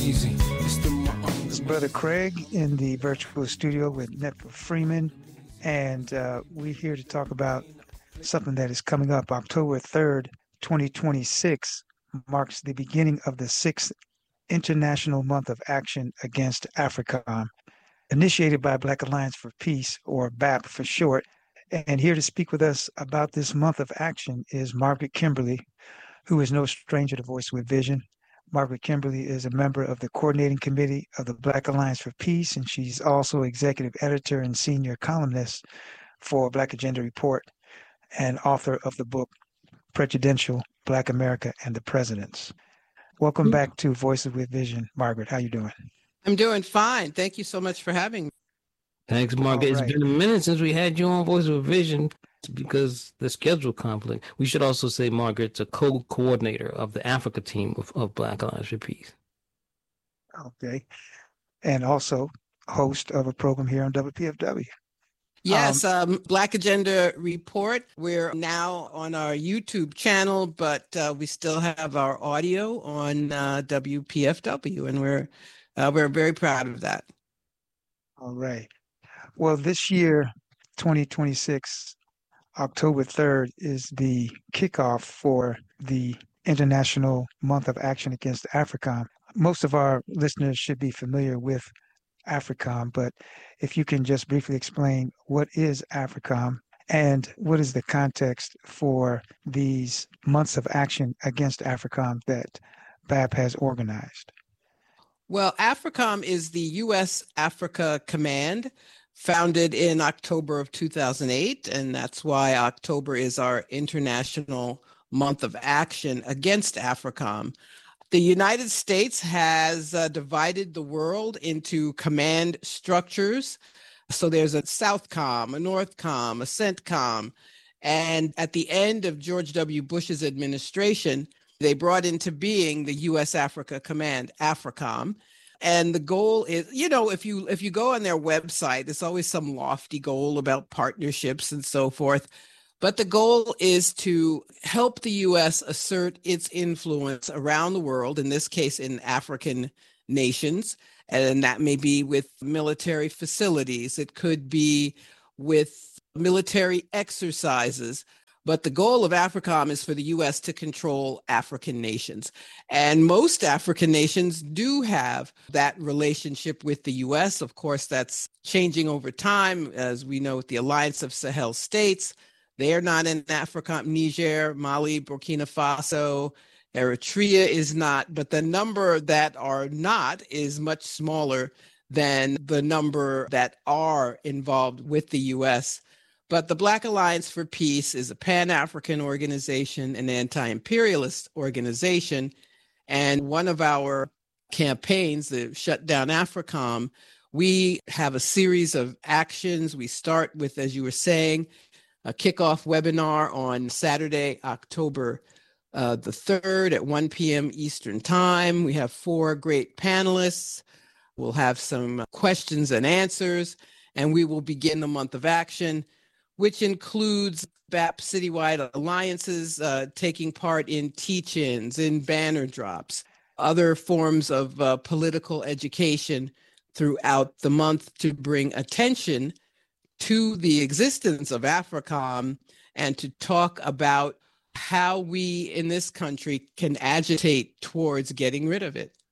Easy. This is Brother Craig in the virtual studio with Netfa Freeman, and we're here to talk about something that is coming up. October 3rd, 2026 marks the beginning of the sixth International Month of Action Against AFRICOM, initiated by Black Alliance for Peace, or BAP for short. And here to speak with us about this month of action is Margaret Kimberly, who is no stranger to Voice with Vision. Margaret Kimberly is a member of the coordinating committee of the Black Alliance for Peace, and she's also executive editor and senior columnist for Black Agenda Report and author of the book Presidential Black America and the Presidents. Welcome back to Voices with Vision. Margaret, how you doing? I'm doing fine. Thank you so much for having me. Thanks, Margaret. Right. It's been a minute since we had you on Voice with Vision because the schedule conflict. We should also say Margaret's a co-coordinator of the Africa team of Black Alliance for Peace. Okay. And also host of a program here on WPFW. Yes, Black Agenda Report. We're now on our YouTube channel, but we still have our audio on WPFW, and we're very proud of that. All right. Well, this year, 2026, October 3rd, is the kickoff for the International Month of Action Against AFRICOM. Most of our listeners should be familiar with AFRICOM, but if you can just briefly explain what is AFRICOM and what is the context for these months of action against AFRICOM that BAP has organized. Well, AFRICOM is the U.S. Africa Command, founded in October of 2008, and that's why October is our International Month of Action Against AFRICOM. The United States has divided the world into command structures. So there's a Southcom, a Northcom, a CENTCOM. And at the end of George W. Bush's administration, they brought into being the U.S. Africa Command, AFRICOM. And the goal is, if you go on their website, there's always some lofty goal about partnerships and so forth. But the goal is to help the U.S. assert its influence around the world, in this case in African nations. And that may be with military facilities. It could be with military exercises. But the goal of AFRICOM is for the U.S. to control African nations. And most African nations do have that relationship with the U.S. Of course, that's changing over time, as we know with the Alliance of Sahel States. They are not in Africa. Niger, Mali, Burkina Faso, Eritrea is not. But the number that are not is much smaller than the number that are involved with the U.S. But the Black Alliance for Peace is a Pan-African organization, an anti-imperialist organization. And one of our campaigns, the Shut Down AFRICOM, we have a series of actions. We start with, as you were saying, a kickoff webinar on Saturday, October the 3rd at 1 p.m. Eastern Time. We have 4 great panelists. We'll have some questions and answers, and we will begin the month of action, which includes BAP citywide alliances taking part in teach-ins, in banner drops, other forms of political education throughout the month to bring attention to the existence of AFRICOM and to talk about how we in this country can agitate towards getting rid of it.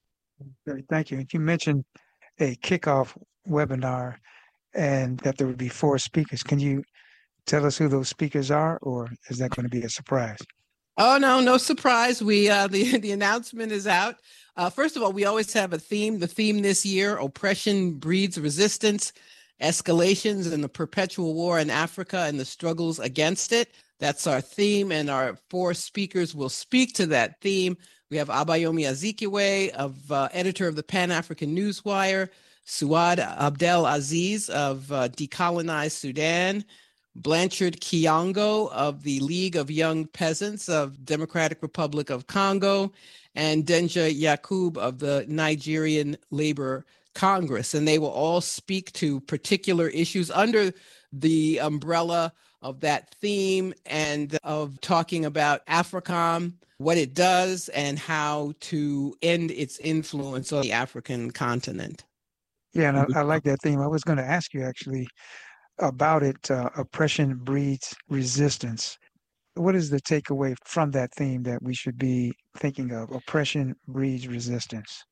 Great, thank you. You mentioned a kickoff webinar and that there would be 4 speakers. Can you tell us who those speakers are, or is that going to be a surprise? Oh, no surprise. We the announcement is out. First of all, we always have a theme. The theme this year, Oppression Breeds Resistance, Escalations in the Perpetual War in Africa and the Struggles Against It. That's our theme, and our 4 speakers will speak to that theme. We have Abayomi Azikiwe, editor of the Pan-African Newswire, Suad Abdel Aziz of Decolonized Sudan, Blanchard Kiongo of the League of Young Peasants of Democratic Republic of Congo, and Denja Yakub of the Nigerian Labor Congress. And they will all speak to particular issues under the umbrella of that theme and of talking about AFRICOM, what it does, and how to end its influence on the African continent. Yeah, and I like that theme. I was going to ask you actually about it. Oppression breeds resistance. What is the takeaway from that theme that we should be thinking of? Oppression breeds resistance.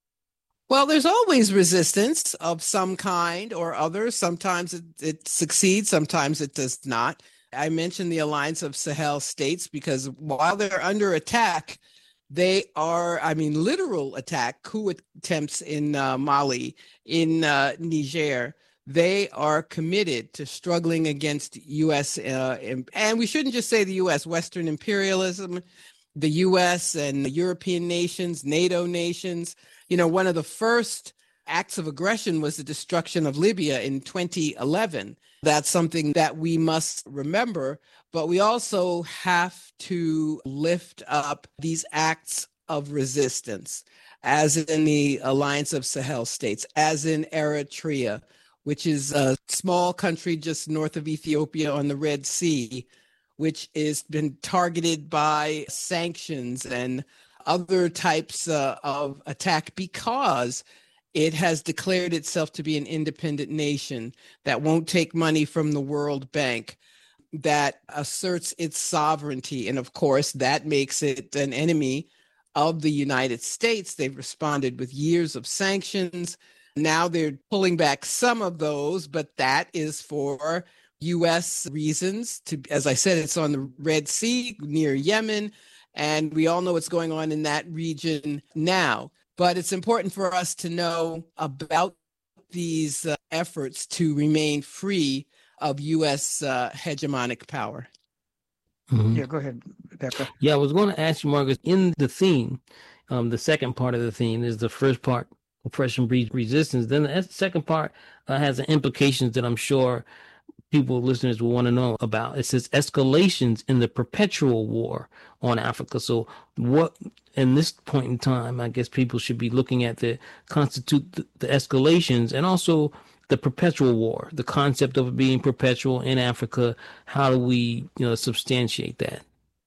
Well, there's always resistance of some kind or other. Sometimes it succeeds, sometimes it does not. I mentioned the Alliance of Sahel States because while they're under attack, they are, literal attack, coup attempts in Mali, in Niger. They are committed to struggling against U.S. And we shouldn't just say the U.S., Western imperialism, the U.S. and the European nations, NATO nations. One of the first acts of aggression was the destruction of Libya in 2011. That's something that we must remember, but we also have to lift up these acts of resistance, as in the Alliance of Sahel States, as in Eritrea, which is a small country just north of Ethiopia on the Red Sea, which has been targeted by sanctions and other types of attack because it has declared itself to be an independent nation that won't take money from the World Bank, that asserts its sovereignty. And of course, that makes it an enemy of the United States. They've responded with years of sanctions. Now they're pulling back some of those, but that is for U.S. reasons. As I said, it's on the Red Sea near Yemen. And we all know what's going on in that region now. But it's important for us to know about these efforts to remain free of U.S. hegemonic power. Mm-hmm. Yeah, go ahead, Deborah. Yeah, I was going to ask you, Marcus, in the theme, the second part of the theme is the first part, oppression breeds resistance. Then the second part has implications that I'm sure listeners will want to know about. It says escalations in the perpetual war on Africa. So what, in this point in time, I guess people should be looking at the escalations and also the perpetual war, the concept of it being perpetual in Africa. How do we, substantiate that?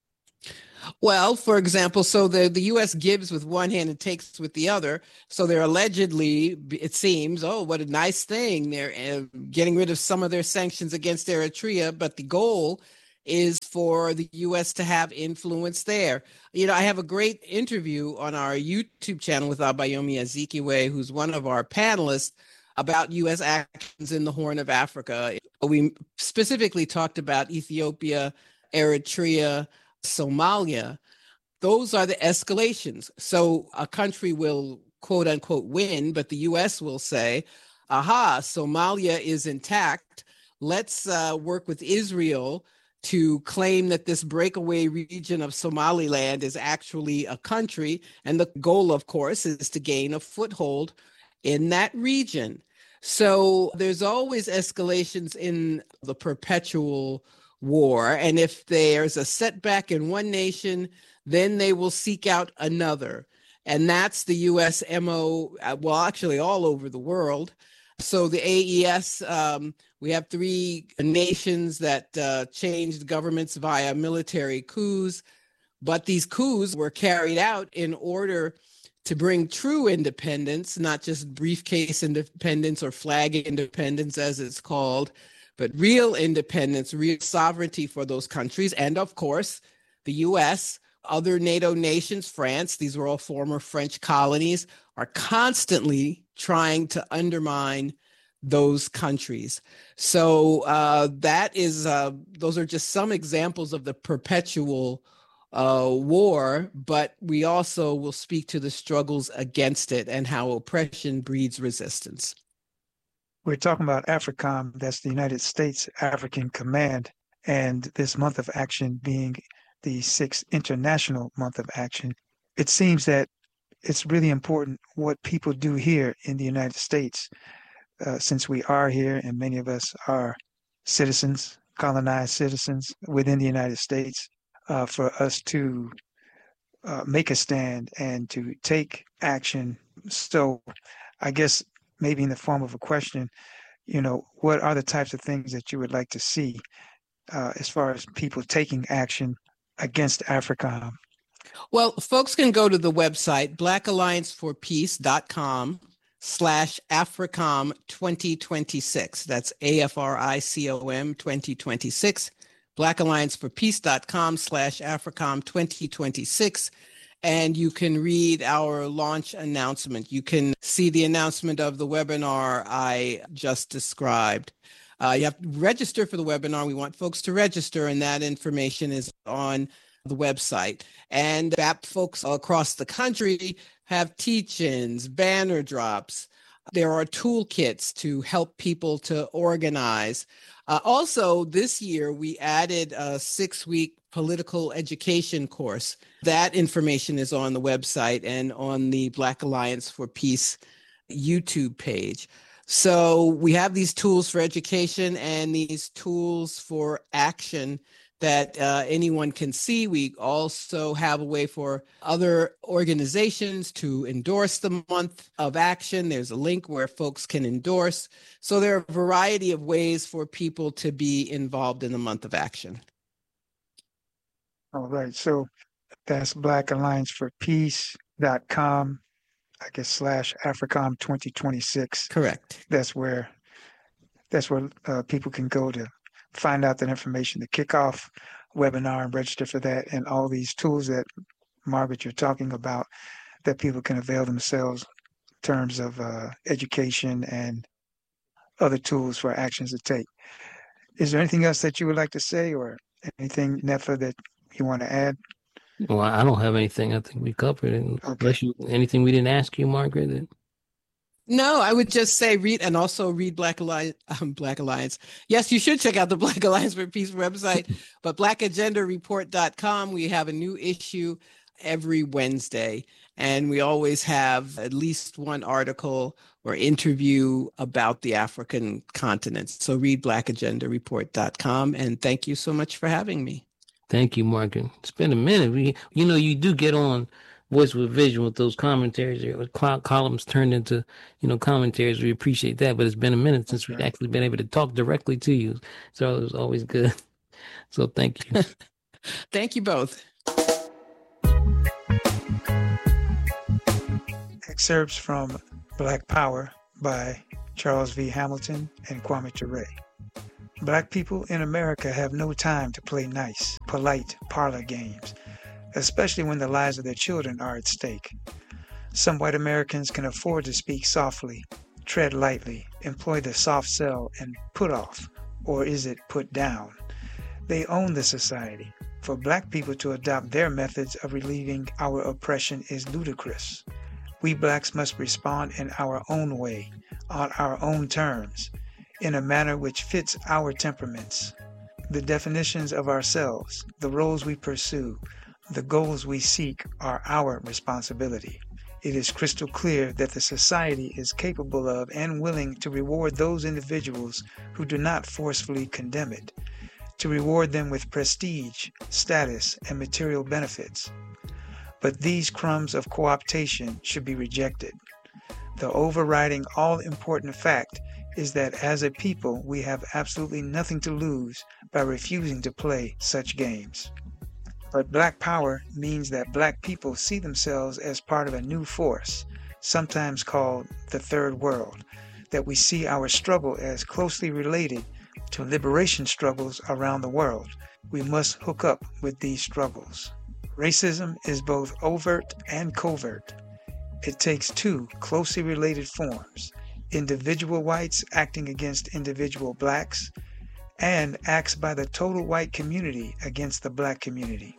Well, for example, so the U.S. gives with one hand and takes with the other. So they're allegedly, it seems, what a nice thing. They're getting rid of some of their sanctions against Eritrea, but the goal is for the U.S. to have influence there. I have a great interview on our YouTube channel with Abayomi Azikiwe, who's one of our panelists, about U.S. actions in the Horn of Africa. We specifically talked about Ethiopia, Eritrea, Somalia. Those are the escalations. So a country will, quote unquote, win, but the U.S. will say, aha, Somalia is intact. Let's work with Israel to claim that this breakaway region of Somaliland is actually a country. And the goal, of course, is to gain a foothold in that region. So there's always escalations in the perpetual war. And if there's a setback in one nation, then they will seek out another. And that's the U.S. MO, well, actually all over the world. So the AES, we have 3 nations that changed governments via military coups, but these coups were carried out in order to bring true independence, not just briefcase independence or flag independence as it's called, but real independence, real sovereignty for those countries. And of course, the U.S., other NATO nations, France, these were all former French colonies, are constantly trying to undermine those countries. So those are just some examples of the perpetual war, but we also will speak to the struggles against it and how oppression breeds resistance. We're talking about AFRICOM, that's the United States African Command, and this month of action being the 6th International Month of Action. It seems that it's really important what people do here in the United States, since we are here and many of us are citizens, colonized citizens within the United States, for us to make a stand and to take action. So I guess maybe in the form of a question, what are the types of things that you would like to see as far as people taking action against AFRICOM? Well, folks can go to the website, blackallianceforpeace.com/AFRICOM 2026. That's AFRICOM 2026. blackallianceforpeace.com/AFRICOM 2026. And you can read our launch announcement. You can see the announcement of the webinar I just described. You have to register for the webinar. We want folks to register, and that information is on the website. And BAP folks across the country have teach-ins, banner drops. There are toolkits to help people to organize. Also, this year, we added a 6-week political education course. That information is on the website and on the Black Alliance for Peace YouTube page. So we have these tools for education and these tools for action that anyone can see. We also have a way for other organizations to endorse the month of action. There's a link where folks can endorse. So there are a variety of ways for people to be involved in the month of action. All right. So that's blackallianceforpeace.com, I guess, /AFRICOM 2026. Correct. That's where people can go to find out that information, the kickoff webinar, and register for that, and all these tools that, Margaret, you're talking about that people can avail themselves in terms of education and other tools for actions to take. Is there anything else that you would like to say, or anything, Nefa, that you want to add? Well, I don't have anything. I think we covered it. Okay. Unless anything we didn't ask you, Margaret? No, I would just say read Black Alliance. Yes, you should check out the Black Alliance for Peace website, but blackagendareport.com. We have a new issue every Wednesday, and we always have at least one article or interview about the African continent. So read blackagendareport.com, and thank you so much for having me. Thank you, Margaret. It's been a minute. You do get on Voice with Vision with those commentaries, or columns turned into, commentaries. We appreciate that, but it's been a minute since we've actually been able to talk directly to you. So it was always good. So thank you. Thank you both. Excerpts from Black Power by Charles V. Hamilton and Kwame Ture. Black people in America have no time to play nice, polite parlor games, especially when the lives of their children are at stake. Some white Americans can afford to speak softly, tread lightly, employ the soft sell and put off, or is it put down? They own the society. For Black people to adopt their methods of relieving our oppression is ludicrous. We Blacks must respond in our own way, on our own terms, in a manner which fits our temperaments. The definitions of ourselves, the roles we pursue, the goals we seek are our responsibility. It is crystal clear that the society is capable of and willing to reward those individuals who do not forcefully condemn it, to reward them with prestige, status, and material benefits. But these crumbs of co-optation should be rejected. The overriding all-important fact is that as a people, we have absolutely nothing to lose by refusing to play such games. But Black Power means that Black people see themselves as part of a new force, sometimes called the Third World, that we see our struggle as closely related to liberation struggles around the world. We must hook up with these struggles. Racism is both overt and covert. It takes two closely related forms: individual whites acting against individual Blacks, and acts by the total white community against the Black community.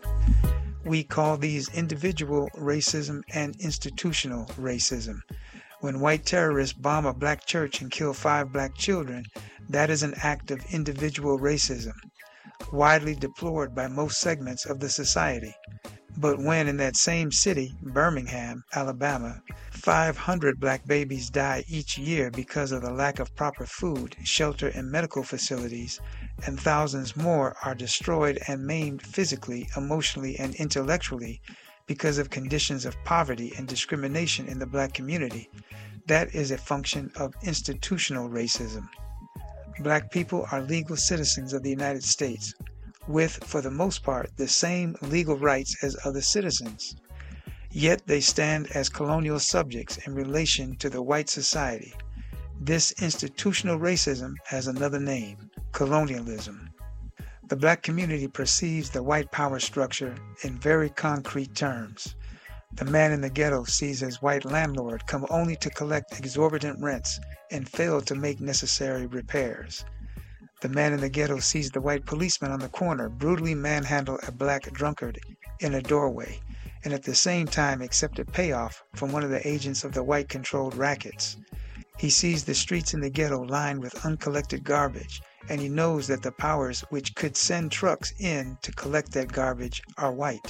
We call these individual racism and institutional racism. When white terrorists bomb a Black church and kill 5 Black children, that is an act of individual racism, widely deplored by most segments of the society. But when in that same city, Birmingham, Alabama, 500 Black babies die each year because of the lack of proper food, shelter, and medical facilities, and thousands more are destroyed and maimed physically, emotionally, and intellectually because of conditions of poverty and discrimination in the Black community, that is a function of institutional racism. Black people are legal citizens of the United States, with, for the most part, the same legal rights as other citizens. Yet they stand as colonial subjects in relation to the white society. This institutional racism has another name: colonialism. The Black community perceives the white power structure in very concrete terms. The man in the ghetto sees his white landlord come only to collect exorbitant rents and fail to make necessary repairs. The man in the ghetto sees the white policeman on the corner brutally manhandle a black drunkard in a doorway, and at the same time accept a payoff from one of the agents of the white-controlled rackets. He sees the streets in the ghetto lined with uncollected garbage, and he knows that the powers which could send trucks in to collect that garbage are white.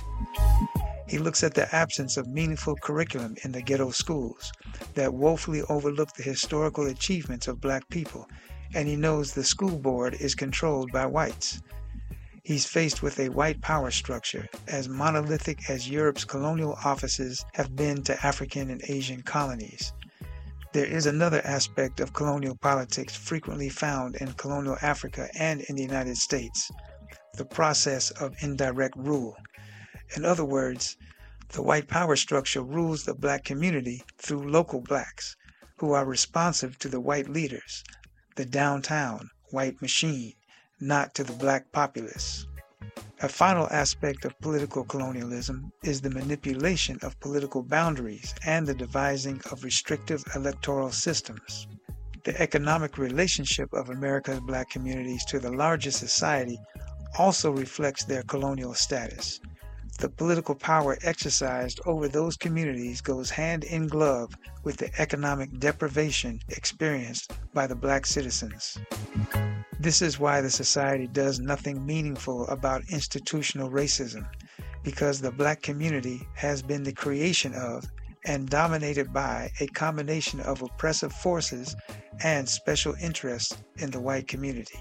He looks at the absence of meaningful curriculum in the ghetto schools that woefully overlook the historical achievements of Black people, and he knows the school board is controlled by whites. He's faced with a white power structure as monolithic as Europe's colonial offices have been to African and Asian colonies. There is another aspect of colonial politics frequently found in colonial Africa and in the United States: the process of indirect rule. In other words, the white power structure rules the Black community through local Blacks, who are responsive to the white leaders, the downtown white machine, not to the Black populace. A final aspect of political colonialism is the manipulation of political boundaries and the devising of restrictive electoral systems. The economic relationship of America's Black communities to the larger society also reflects their colonial status. The political power exercised over those communities goes hand in glove with the economic deprivation experienced by the Black citizens. This is why the society does nothing meaningful about institutional racism, because the Black community has been the creation of and dominated by a combination of oppressive forces and special interests in the white community.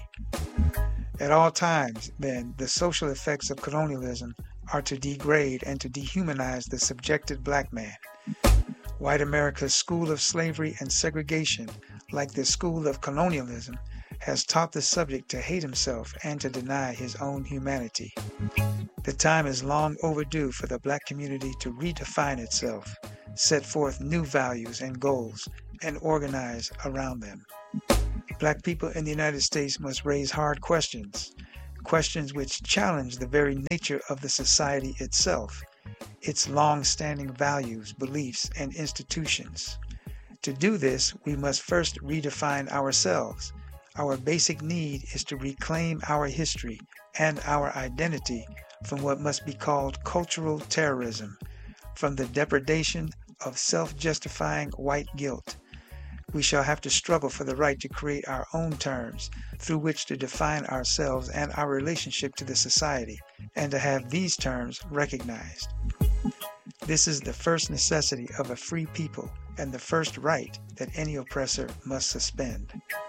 At all times, then, the social effects of colonialism are to degrade and to dehumanize the subjected Black man. White America's school of slavery and segregation, like the school of colonialism, has taught the subject to hate himself and to deny his own humanity. The time is long overdue for the Black community to redefine itself, set forth new values and goals, and organize around them. Black people in the United States must raise hard questions, questions which challenge the very nature of the society itself, its long-standing values, beliefs, and institutions. To do this, we must first redefine ourselves. Our basic need is to reclaim our history and our identity from what must be called cultural terrorism, from the depredation of self-justifying white guilt. We shall have to struggle for the right to create our own terms through which to define ourselves and our relationship to the society, and to have these terms recognized. This is the first necessity of a free people and the first right that any oppressor must suspend.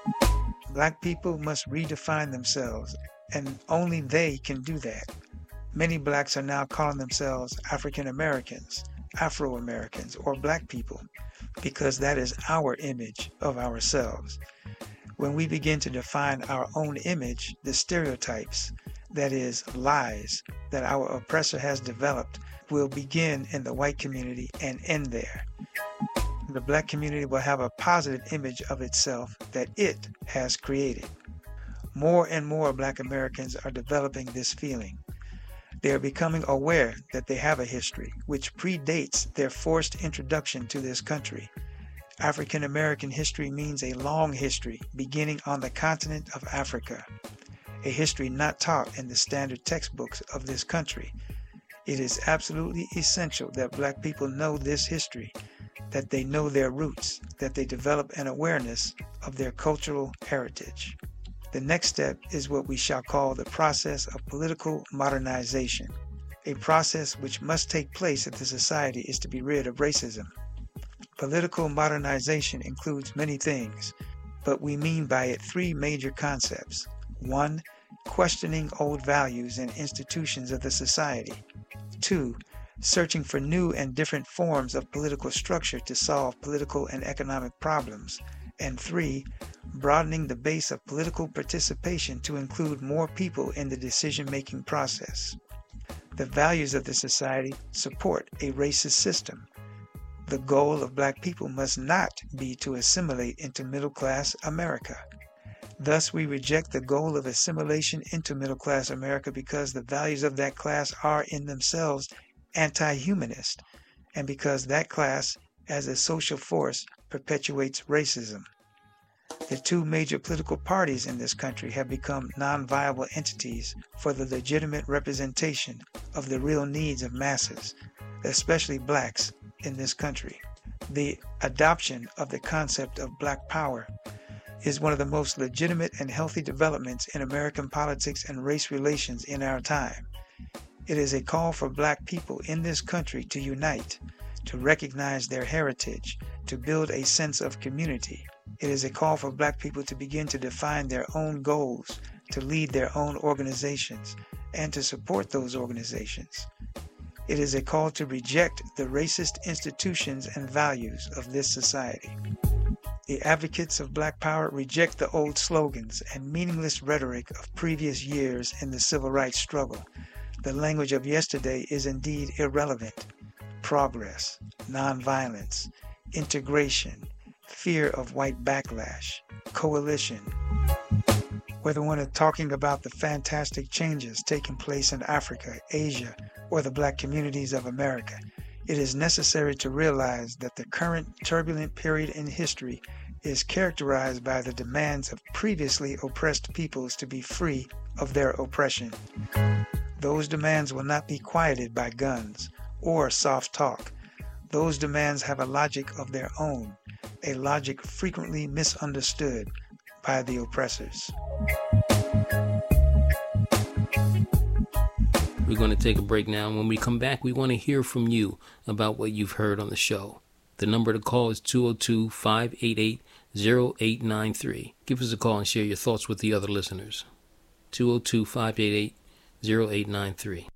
Black people must redefine themselves, and only they can do that. Many Blacks are now calling themselves African Americans, Afro Americans, or Black people, because that is our image of ourselves. When we begin to define our own image, the stereotypes, that is, lies, that our oppressor has developed will begin in the white community and end there. The Black community will have a positive image of itself that it has created. More and more Black Americans are developing this feeling. They are becoming aware that they have a history which predates their forced introduction to this country. African American history means a long history beginning on the continent of Africa, a history not taught in the standard textbooks of this country. It is absolutely essential that Black people know this history, that they know their roots, that they develop an awareness of their cultural heritage. The next step is what we shall call the process of political modernization, a process which must take place if the society is to be rid of racism. Political modernization includes many things, but we mean by it three major concepts. 1. Questioning old values and institutions of the society. 2. Searching for new and different forms of political structure to solve political and economic problems. And 3, broadening the base of political participation to include more people in the decision-making process. The values of the society support a racist system. The goal of Black people must not be to assimilate into middle-class America. Thus, we reject the goal of assimilation into middle-class America because the values of that class are in themselves anti-humanist, and because that class, as a social force, perpetuates racism. The 2 major political parties in this country have become non-viable entities for the legitimate representation of the real needs of masses, especially Blacks in this country. The adoption of the concept of Black power is one of the most legitimate and healthy developments in American politics and race relations in our time. It is a call for Black people in this country to unite, to recognize their heritage, to build a sense of community. It is a call for Black people to begin to define their own goals, to lead their own organizations, and to support those organizations. It is a call to reject the racist institutions and values of this society. The advocates of Black power reject the old slogans and meaningless rhetoric of previous years in the civil rights struggle. The language of yesterday is indeed irrelevant. Progress, nonviolence, integration, fear of white backlash, coalition. Whether one is talking about the fantastic changes taking place in Africa, Asia, or the Black communities of America, it is necessary to realize that the current turbulent period in history is characterized by the demands of previously oppressed peoples to be free of their oppression. Those demands will not be quieted by guns or soft talk. Those demands have a logic of their own, a logic frequently misunderstood by the oppressors. We're going to take a break now. When we come back, we want to hear from you about what you've heard on the show. The number to call is 202-588-0893. Give us a call and share your thoughts with the other listeners. 202-588-0893.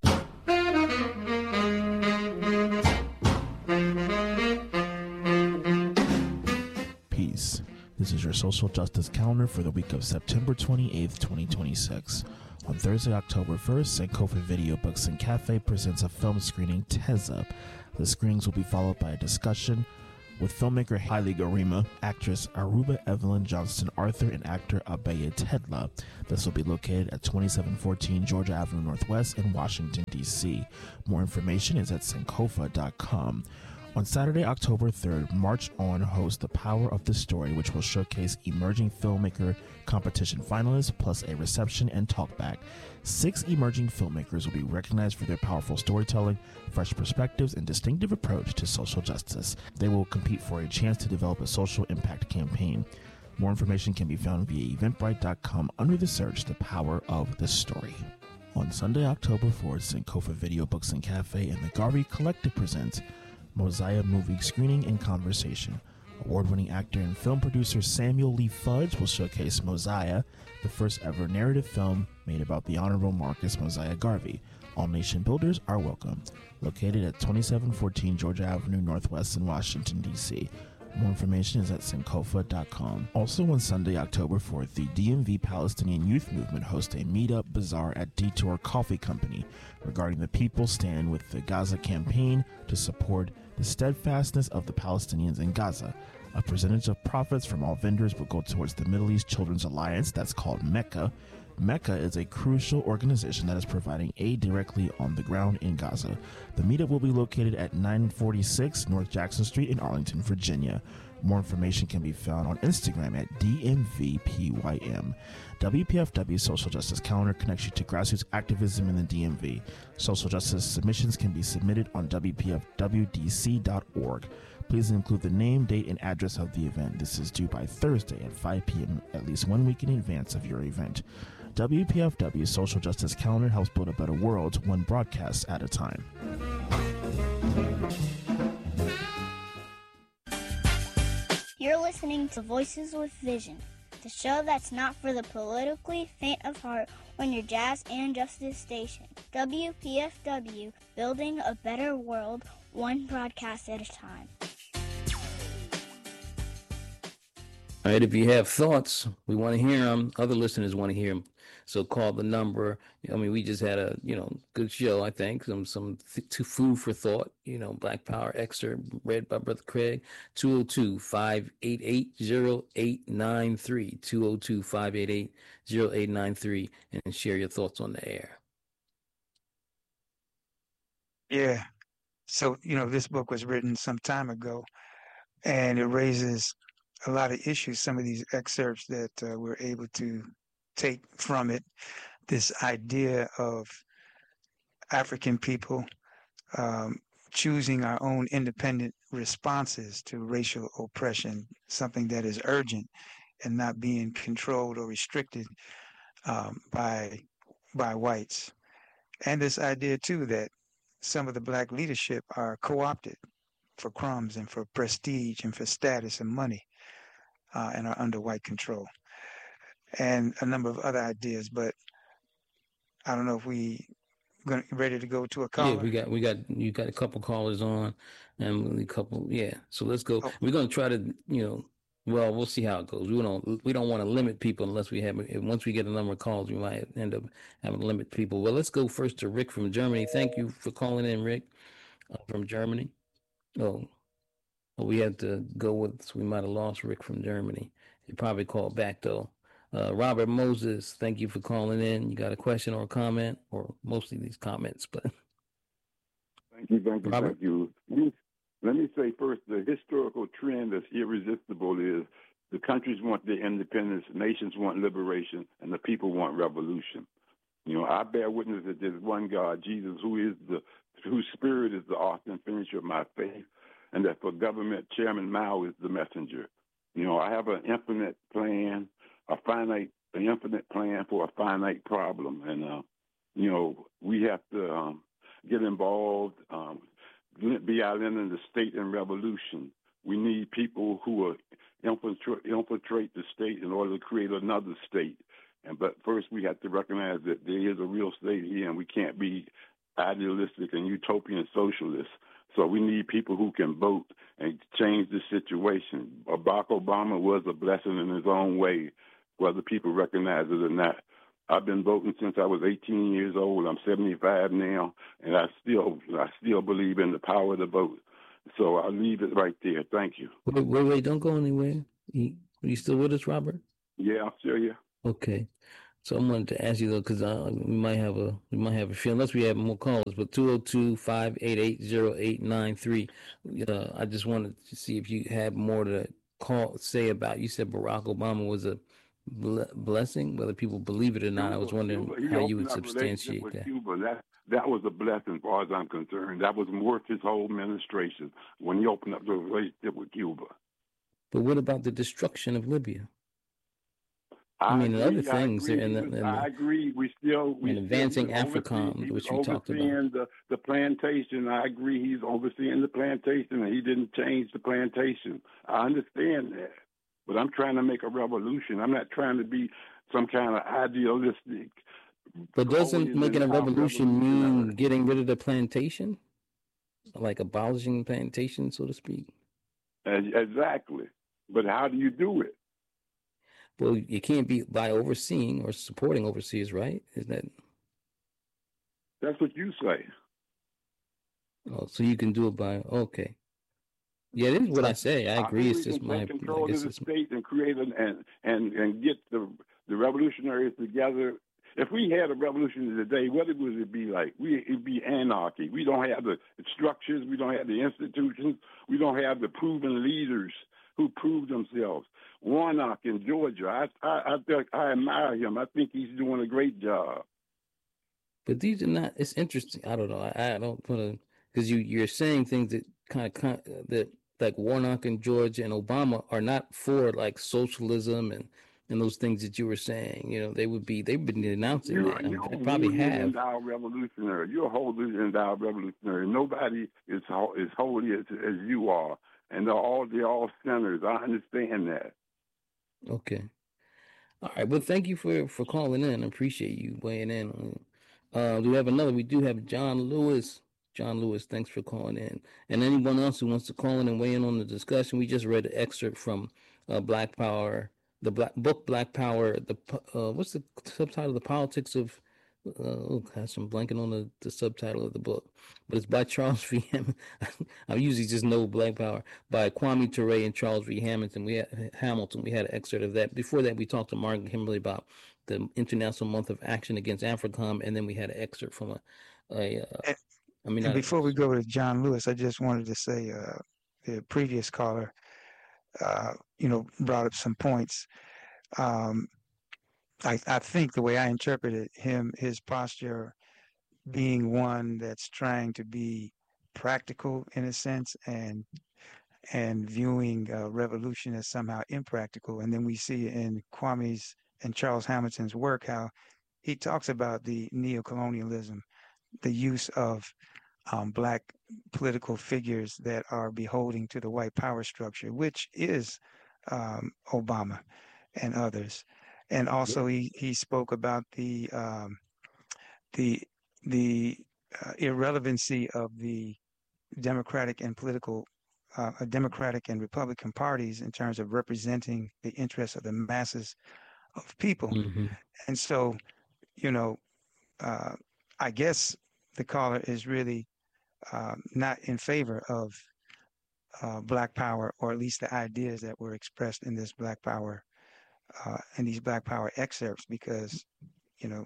Peace. This is your social justice calendar for the week of September 28th, 2026. On Thursday, October 1st, Sankofa Video Books and Cafe presents a film screening, Teza. The screenings will be followed by a discussion with filmmaker Haile Garima, actress Aruba Evelyn Johnston Arthur, and actor Abeye Tedla. This will be located at 2714 Georgia Avenue Northwest in Washington, D.C. More information is at sankofa.com. On Saturday, October 3rd, March On hosts The Power of the Story, which will showcase emerging filmmaker competition finalists, plus a reception and talkback. 6 emerging filmmakers will be recognized for their powerful storytelling, fresh perspectives, and distinctive approach to social justice. They will compete for a chance to develop a social impact campaign. More information can be found via eventbrite.com under the search The Power of the Story. On Sunday, October 4th, Sankofa Video Books and Cafe and the Garvey Collective presents Mosiah Movie Screening and Conversation. Award-winning actor and film producer Samuel Lee Fudge will showcase Mosiah, the first ever narrative film made about the Honorable Marcus Mosiah Garvey. All nation builders are welcome. Located at 2714 Georgia Avenue Northwest in Washington, D.C. More information is at sankofa.com. Also on Sunday, October 4th, the DMV Palestinian Youth Movement hosts a meetup bazaar at Detour Coffee Company regarding the People's Stand with the Gaza campaign to support the steadfastness of the Palestinians in Gaza. A percentage of profits from all vendors will go towards the Middle East Children's Alliance, that's called MECA. MECA is a crucial organization that is providing aid directly on the ground in Gaza. The meetup will be located at 946 North Jackson Street in Arlington, Virginia. More information can be found on Instagram at DMVPYM. WPFW Social Justice Calendar connects you to grassroots activism in the DMV. Social justice submissions can be submitted on WPFWDC.org. Please include the name, date, and address of the event. This is due by Thursday at 5 p.m., at least 1 week in advance of your event. WPFW Social Justice Calendar helps build a better world, one broadcast at a time. You're listening to Voices with Vision, the show that's not for the politically faint of heart on your jazz and justice station. WPFW, building a better world, one broadcast at a time. All right, if you have thoughts, we want to hear them. Other listeners want to hear them. So call the number. I mean, we just had a good show. I think to food for thought. Black Power excerpt read by Brother Craig. 202-588-0893. 202-588-0893, and share your thoughts on the air. Yeah. So, this book was written some time ago, and it raises a lot of issues. Some of these excerpts that we're able to take from it, this idea of African people choosing our own independent responses to racial oppression, something that is urgent and not being controlled or restricted by whites. And this idea too that some of the black leadership are co-opted for crumbs and for prestige and for status and money, and are under white control, and a number of other ideas. But I don't know if we ready to go to a caller. Yeah, you got a couple callers on, and a couple. Yeah, so let's go. Oh. We're gonna try to, well, we'll see how it goes. We don't want to limit people unless we have. Once we get a number of calls, we might end up having to limit people. Well, let's go first to Rick from Germany. Thank you for calling in, Rick, from Germany. Oh, we had to go with. So we might have lost Rick from Germany. He probably called back though. Robert Moses, thank you for calling in. You got a question or a comment, or mostly these comments, but thank you, Robert? Thank you. Let me say first, the historical trend that's irresistible is the countries want their independence, nations want liberation, and the people want revolution. I bear witness that there's one God, Jesus, whose spirit is the author and finisher of my faith, and that for government, Chairman Mao is the messenger. I have an infinite plan. An infinite plan for a finite problem. And, we have to get involved, be out in the state and revolution. We need people who will infiltrate the state in order to create another state. But first we have to recognize that there is a real state here, and we can't be idealistic and utopian socialists. So we need people who can vote and change the situation. Barack Obama was a blessing in his own way, whether people recognize it or not. I've been voting since I was 18 years old. I'm 75 now, and I still believe in the power of the vote. So I'll leave it right there. Thank you. Wait, don't go anywhere. Are you still with us, Robert? Yeah, I'm still here. Okay. So I wanted to ask you though, because we might have a few, unless we have more callers. But 202-588-0893. I just wanted to see if you had more to say about. You said Barack Obama was a blessing, whether people believe it or not. I was wondering how you would substantiate that. Cuba. That was a blessing, as far as I'm concerned. That was worth his whole administration when he opened up the relationship with Cuba. But what about the destruction of Libya? Other things. I agree. We advancing AFRICOM, which you talked about. The plantation. I agree. He's overseeing the plantation, and he didn't change the plantation. I understand that, but I'm trying to make a revolution. I'm not trying to be some kind of idealistic. But doesn't making a revolution mean getting rid of the plantation, like abolishing plantation, so to speak? Exactly. But how do you do it? Well, you can't be by overseeing or supporting overseas, right? That's what you say. Oh, so you can do it by, okay. Yeah, this is what I say. I agree. It's just my control of the state and create and get the revolutionaries together. If we had a revolution today, what would it be like? It'd be anarchy. We don't have the structures. We don't have the institutions. We don't have the proven leaders who prove themselves. Warnock in Georgia, I admire him. I think he's doing a great job. But these are not. It's interesting. I don't know. I don't want to, because you're saying things that kind of that like Warnock in Georgia and Obama are not for like socialism and those things that you were saying. They've been denouncing that. They probably have. You're a holy endowed revolutionary. Nobody is holy as you are. And they're all sinners. I understand that. Okay. All right. Well, thank you for calling in. I appreciate you weighing in. We have another. We do have John Lewis. John Lewis, thanks for calling in. And anyone else who wants to call in and weigh in on the discussion, we just read an excerpt from Black Power, the book Black Power. What's the subtitle? The Politics of. Oh gosh, I'm blanking on the subtitle of the book, but it's by Charles V. I usually just know Black Power by Kwame Ture and Charles V. Hamilton. We had an excerpt of that. Before that, we talked to Mark Kimberly about the International Month of Action Against AFRICOM, and then we had an excerpt from before we go to John Lewis, I just wanted to say the previous caller, brought up some points. I think the way I interpreted his posture being one that's trying to be practical in a sense and viewing revolution as somehow impractical. And then we see in Kwame's and Charles Hamilton's work how he talks about the neocolonialism, the use of Black political figures that are beholding to the white power structure, which is Obama and others. And also he spoke about the irrelevancy of the Democratic and Republican parties in terms of representing the interests of the masses of people. Mm-hmm. And so, I guess the caller is really not in favor of Black Power, or at least the ideas that were expressed in this Black Power and these Black Power excerpts, because you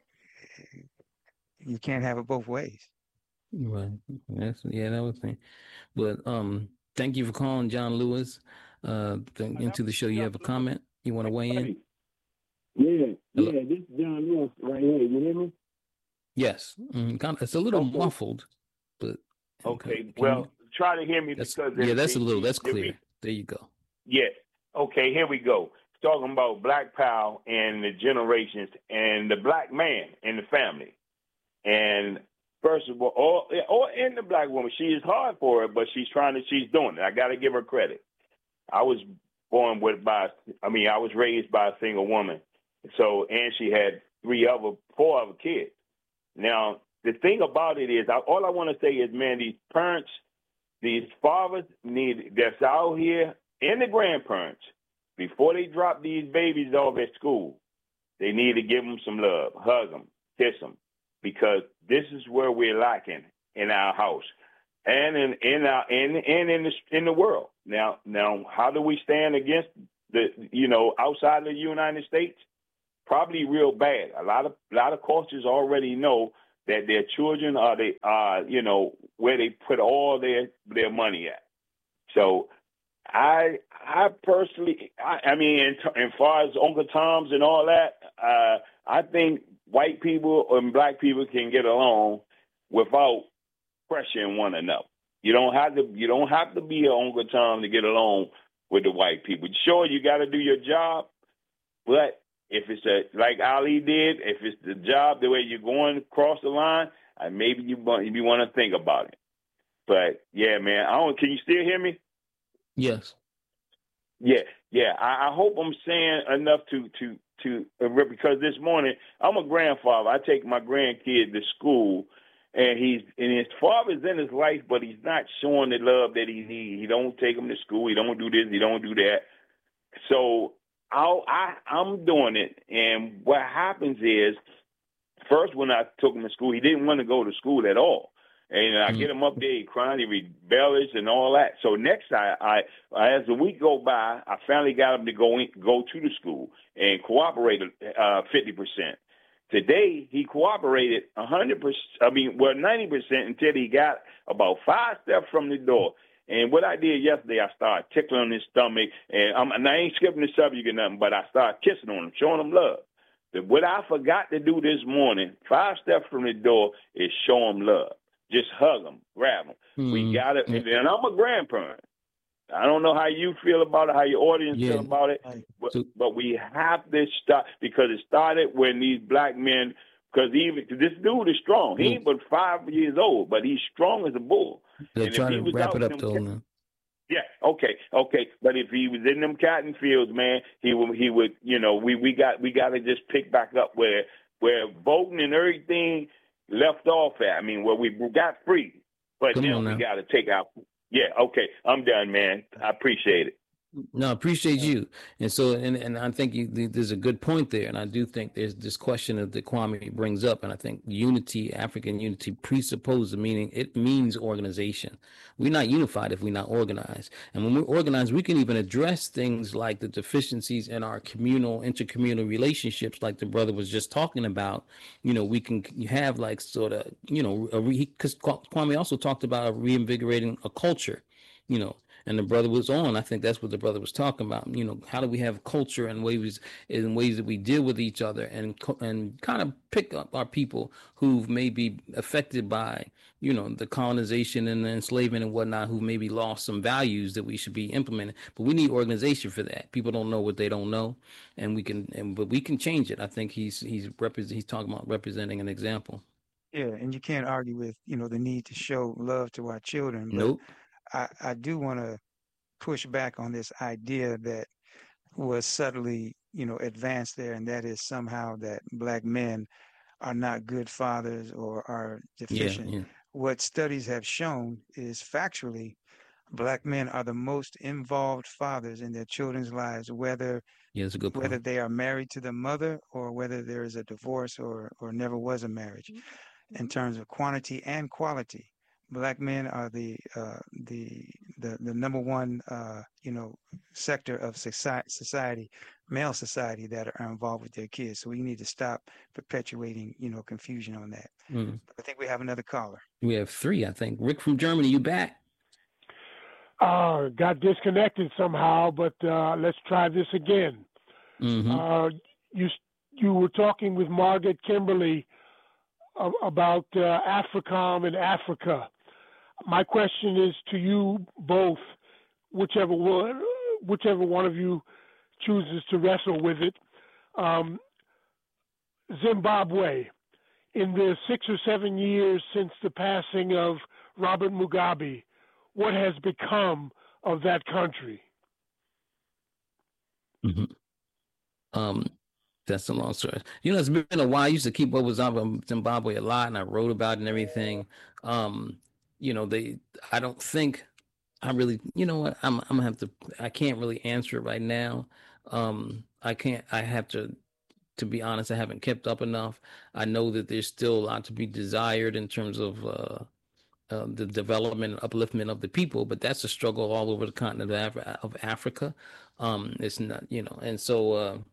can't have it both ways. Right. That was me. But thank you for calling, John Lewis. Into the show. You have a comment? You want to weigh in? Yeah. This is John Lewis right here. You hear me? Yes. It's a little muffled, but okay. Well, try to hear me that's because that's clear. There you go. Yes. Okay. Here we go. Talking about Black Power and the generations and the Black man and the family. And first of all, or in the Black woman, she is hard for it, but she's doing it. I got to give her credit. I was raised by a single woman. So, and she had 4 other kids. Now, the thing about it is, all I want to say is, man, these parents, these fathers that's out here, and the grandparents, before they drop these babies off at school, they need to give them some love, hug them, kiss them, because this is where we're lacking in our house and in the world. Now, how do we stand against outside of the United States? Probably real bad. A lot of cultures already know that their children are where they put all their money at. So I personally, as far as Uncle Tom's and all that, I think white people and Black people can get along without pressuring one another. You don't have to be an Uncle Tom to get along with the white people. Sure, you got to do your job, but if it's like Ali did, if it's the job the way you're going across the line, maybe you want to think about it. But yeah, man, can you still hear me? Yes. Yeah. I hope I'm saying enough to because this morning I'm a grandfather. I take my grandkid to school, and his father's in his life, but he's not showing the love that he needs. He don't take him to school. He don't do this. He don't do that. So I'm doing it, and what happens is, first when I took him to school, he didn't want to go to school at all. And I get him up there, he crying, he rebellious and all that. So next, I as the week go by, I finally got him to go to the school and cooperated 50%. Today, he cooperated 100%. 90% until he got about 5 steps from the door. And what I did yesterday, I started tickling his stomach, and I ain't skipping the subject or nothing, but I started kissing on him, showing him love. What I forgot to do this morning, 5 steps from the door, is show him love. Just hug them, grab them. We got it. And I'm a grandparent. I don't know how you feel about it, how your audience feel about it, but we have to start, because it started when these Black men, because this dude is strong. He ain't but 5 years old, but he's strong as a bull. They're trying to wrap it up, though, man. Yeah, okay. But if he was in them cotton fields, man, he would. We got to just pick back up where voting and everything left off at. Where we got free, but now we got to take out. Yeah, okay. I'm done, man. I appreciate it. No, I appreciate you. And so, and I think there's a good point there. And I do think there's this question that Kwame brings up. And I think unity, African unity presupposes, meaning it means organization. We're not unified if we're not organized. And when we're organized, we can even address things like the deficiencies in our intercommunal relationships, like the brother was just talking about. We can have like sort of, because Kwame also talked about reinvigorating a culture, and the brother was on. I think that's what the brother was talking about. How do we have culture and ways that we deal with each other and kind of pick up our people who may be affected by, the colonization and the enslavement and whatnot, who maybe lost some values that we should be implementing. But we need organization for that. People don't know what they don't know, and but we can change it. I think he's talking about representing an example. Yeah, and you can't argue with, the need to show love to our children. But Nope. I do want to push back on this idea that was subtly, advanced there, and that is somehow that Black men are not good fathers or are deficient. Yeah. What studies have shown is factually Black men are the most involved fathers in their children's lives, whether that's a good point. whether they are married to the mother or whether there is a divorce or never was a marriage. In terms of quantity and quality, Black men are the number one sector of society, male society, that are involved with their kids. So we need to stop perpetuating confusion on that. I think we have another caller. We have three, I think. Rick from Germany, you back? Got disconnected somehow, but let's try this again. You were talking with Margaret Kimberly about AFRICOM and Africa. My question is to you both, whichever one of you chooses to wrestle with it. Zimbabwe, in the 6 or 7 years since the passing of Robert Mugabe, what has become of that country? That's a long story. It's been a while. I used to keep up with Zimbabwe a lot, and I wrote about it and everything. I don't think I really, what, I'm gonna have to, I can't really answer it right now. I have to be honest, I haven't kept up enough. I know that there's still a lot to be desired in terms of the development and upliftment of the people, but that's a struggle all over the continent of Africa. It's not, and so,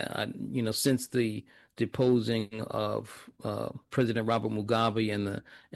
since the deposing of President Robert Mugabe and